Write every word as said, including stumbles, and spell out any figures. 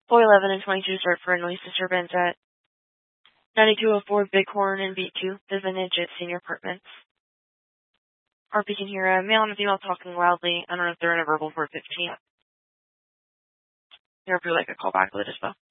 four eleven and twenty-two start for a noise disturbance at ninety-two oh four Bighorn and Beat two, the Vintage at Senior Apartments. R P can hear a male and a female talking loudly. I don't know if they're in a verbal for fifteen. Here, if you'd like a call back with a dispo.